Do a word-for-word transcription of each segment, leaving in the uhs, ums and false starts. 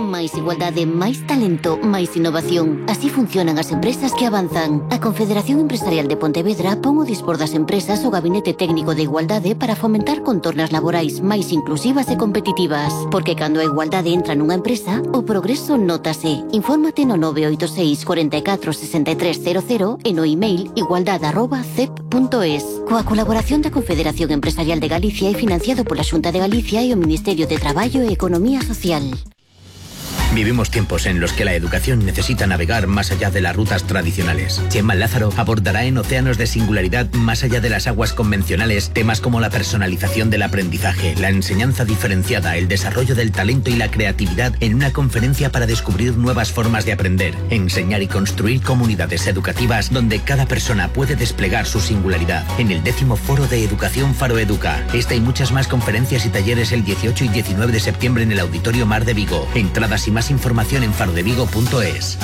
Máis igualdade, máis talento, máis innovación. Así funcionan as empresas que avanzan. A Confederación Empresarial de Pontevedra pon o dispor das empresas o Gabinete Técnico de Igualdade para fomentar contornas laborais máis inclusivas e competitivas. Porque cando a igualdade entra nunha empresa, o progreso nótase. Infórmate no nove oito seis, cuatro catro, seis tres cero cero e no email igualdade arroba cep punto es. Coa colaboración da Confederación Empresarial de Galicia e financiado pola Xunta de Galicia e o Ministerio de Traballo e Economía Social. Vivimos tiempos en los que la educación necesita navegar más allá de las rutas tradicionales. Chema Lázaro abordará en Océanos de Singularidad, más allá de las aguas convencionales, temas como la personalización del aprendizaje, la enseñanza diferenciada, el desarrollo del talento y la creatividad en una conferencia para descubrir nuevas formas de aprender, enseñar y construir comunidades educativas donde cada persona puede desplegar su singularidad. En el décimo Foro de Educación Faro Educa. Esta y muchas más conferencias y talleres el dieciocho y diecinueve de septiembre en el Auditorio Mar de Vigo. Entradas y más información en farodevigo punto es.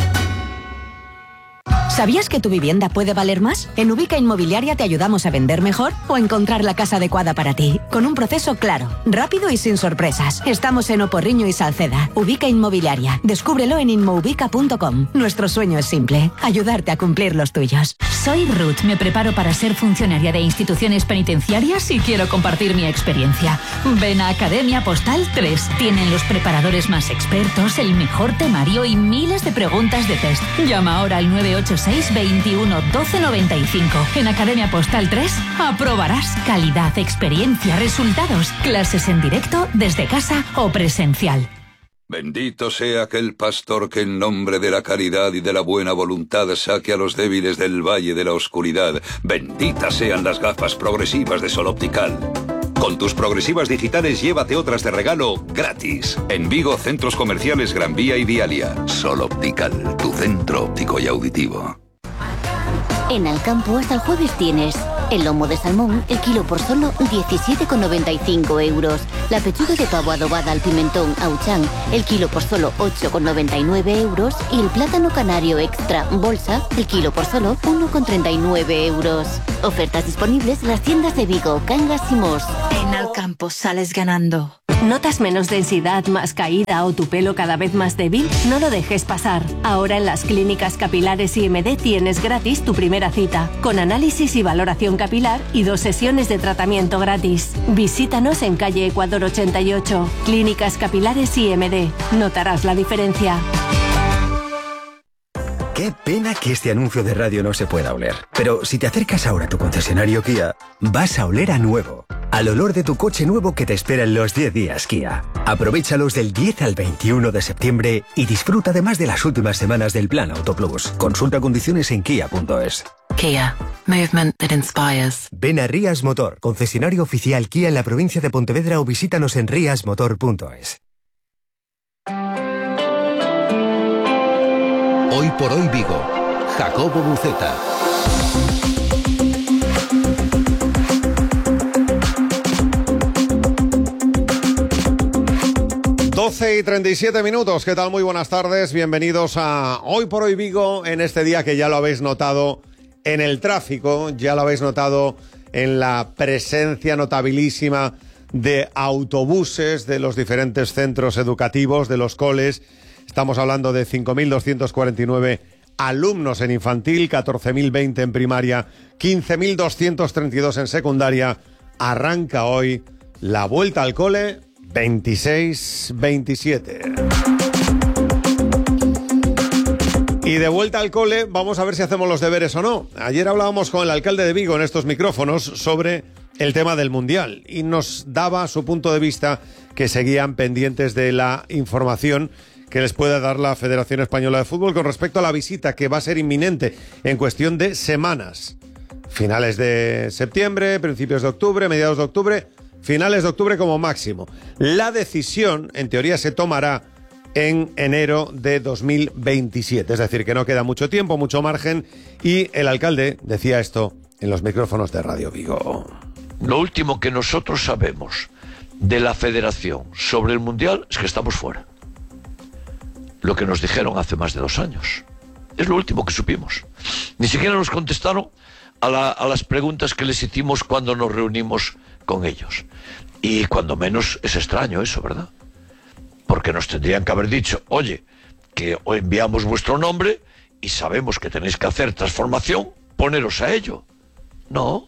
¿Sabías que tu vivienda puede valer más? En Ubica Inmobiliaria te ayudamos a vender mejor o a encontrar la casa adecuada para ti, con un proceso claro, rápido y sin sorpresas. Estamos en Oporriño y Salceda. Ubica Inmobiliaria. Descúbrelo en inmoubica punto com. Nuestro sueño es simple, ayudarte a cumplir los tuyos. Soy Ruth, me preparo para ser funcionaria de instituciones penitenciarias y quiero compartir mi experiencia. Ven a Academia Postal tres. Tienen los preparadores más expertos, el mejor temario y miles de preguntas de test. Llama ahora al nueve ocho seis, veintiuno, doce, noventa y cinco. En Academia Postal tres aprobarás calidad, experiencia, resultados, clases en directo, desde casa o presencial. Bendito sea aquel pastor que en nombre de la caridad y de la buena voluntad saque a los débiles del valle de la oscuridad. Benditas sean las gafas progresivas de Sol Optical. Con tus progresivas digitales llévate otras de regalo gratis. En Vigo, centros comerciales Gran Vía y Vialia. Sol Optical, tu centro óptico y auditivo. En Alcampo hasta el jueves tienes el lomo de salmón, el kilo por solo diecisiete con noventa y cinco euros. La pechuga de pavo adobada al pimentón Auchan, el kilo por solo ocho con noventa y nueve euros. Y el plátano canario extra bolsa, el kilo por solo uno con treinta y nueve euros. Ofertas disponibles en las tiendas de Vigo, Cangas y Mos. En Alcampo sales ganando. ¿Notas menos densidad, más caída o tu pelo cada vez más débil? No lo dejes pasar. Ahora en las clínicas capilares I M D tienes gratis tu primera cita, con análisis y valoración capilar y dos sesiones de tratamiento gratis. Visítanos en calle Ecuador ochenta y ocho. Clínicas Capilares I M D. Notarás la diferencia. Qué pena que este anuncio de radio no se pueda oler. Pero si te acercas ahora a tu concesionario Kia, vas a oler a nuevo. Al olor de tu coche nuevo que te espera en los diez días Kia. Aprovéchalos del diez al veintiuno de septiembre y disfruta además de las últimas semanas del Plan Auto Plus. Consulta condiciones en kia punto es. Kia. Movement that inspires. Ven a Rías Motor, concesionario oficial Kia en la provincia de Pontevedra o visítanos en rías motor punto es. Hoy por hoy Vigo, Jacobo Buceta. doce y treinta y siete minutos, ¿qué tal? Muy buenas tardes, bienvenidos a Hoy por hoy Vigo, en este día que ya lo habéis notado en el tráfico, ya lo habéis notado en la presencia notabilísima de autobuses de los diferentes centros educativos, de los coles. Estamos hablando de cinco mil doscientos cuarenta y nueve alumnos en infantil, catorce mil veinte en primaria, quince mil doscientos treinta y dos en secundaria. Arranca hoy la vuelta al cole veintiséis veintisiete. Y de vuelta al cole, vamos a ver si hacemos los deberes o no. Ayer hablábamos con el alcalde de Vigo en estos micrófonos sobre el tema del Mundial y nos daba su punto de vista, que seguían pendientes de la información que les pueda dar la Federación Española de Fútbol con respecto a la visita que va a ser inminente en cuestión de semanas. Finales de septiembre, principios de octubre, mediados de octubre, finales de octubre como máximo. La decisión, en teoría, se tomará en enero de dos mil veintisiete. Es decir, que no queda mucho tiempo, mucho margen. Y el alcalde decía esto en los micrófonos de Radio Vigo. Lo último que nosotros sabemos de la Federación sobre el Mundial es que estamos fuera. Lo que nos dijeron hace más de dos años. Es lo último que supimos. Ni siquiera nos contestaron a, la, a las preguntas que les hicimos cuando nos reunimos con ellos. Y cuando menos es extraño eso, ¿verdad? Porque nos tendrían que haber dicho, oye, que os enviamos vuestro nombre y sabemos que tenéis que hacer transformación, poneros a ello. No.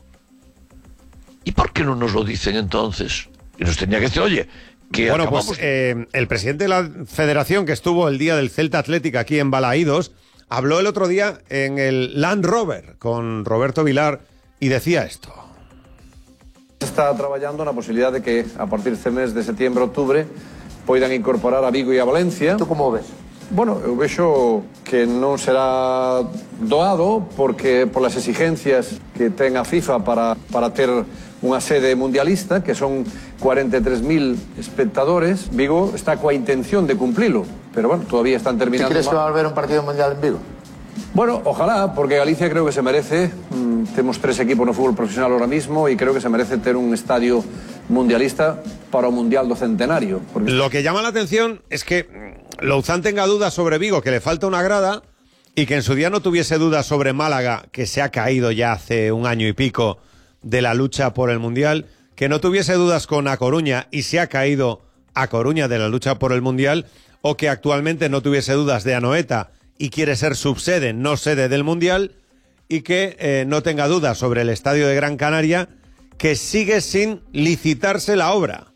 ¿Y por qué no nos lo dicen entonces? Y nos tenía que decir, oye, que bueno, acabamos... pues eh, el presidente de la federación que estuvo el día del Celta Atlético aquí en Balaídos habló el otro día en el Land Rover con Roberto Vilar y decía esto. Se está traballando na posibilidad de que a partir deste mes de setembro, outubro poidan incorporar a Vigo e a Valencia. Tú como ves? Bueno, eu vexo que non será doado porque polas exigencias que ten a FIFA para, para ter unha sede mundialista, que son cuarenta e tres mil espectadores, Vigo está coa intención de cumplilo, pero bueno, todavía están terminando. ¿Te crees que va a haber un partido mundial en Vigo? Bueno, ojalá, porque Galicia creo que se merece, mmm, temos tres equipos no fútbol profesional ahora mismo y creo que se merece ter un estadio mundialista para o Mundial do Centenario. Porque... Lo que llama la atención es que Louzán tenga dudas sobre Vigo, que le falta una grada, y que en su día no tuviese dudas sobre Málaga, que se ha caído ya hace un año y pico de la lucha por el Mundial, que no tuviese dudas con A Coruña y se ha caído A Coruña de la lucha por el Mundial, o que actualmente no tuviese dudas de Anoeta y quiere ser subsede, no sede del Mundial, y que eh, no tenga dudas sobre el Estadio de Gran Canaria, que sigue sin licitarse la obra.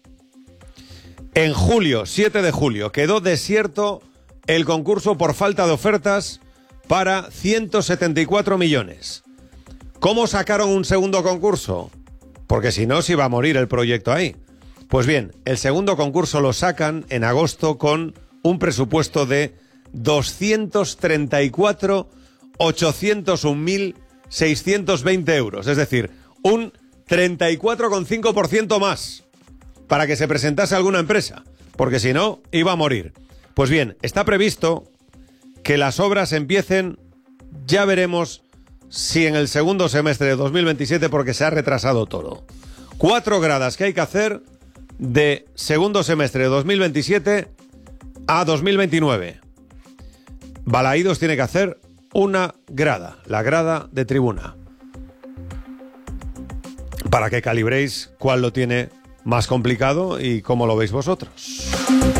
En julio, siete de julio, quedó desierto el concurso por falta de ofertas para ciento setenta y cuatro millones. ¿Cómo sacaron un segundo concurso? Porque si no, se iba a morir el proyecto ahí. Pues bien, el segundo concurso lo sacan en agosto con un presupuesto de doscientos treinta y cuatro millones ochocientos un mil seiscientos veinte euros, es decir, un treinta y cuatro coma cinco por ciento más para que se presentase alguna empresa, porque si no, iba a morir. Pues bien, está previsto que las obras empiecen, ya veremos si en el segundo semestre de dos mil veintisiete, porque se ha retrasado todo. Cuatro gradas que hay que hacer de segundo semestre de dos mil veintisiete a dos mil veintinueve. Balaídos tiene que hacer una grada, la grada de tribuna, para que calibréis cuál lo tiene más complicado y cómo lo veis vosotros.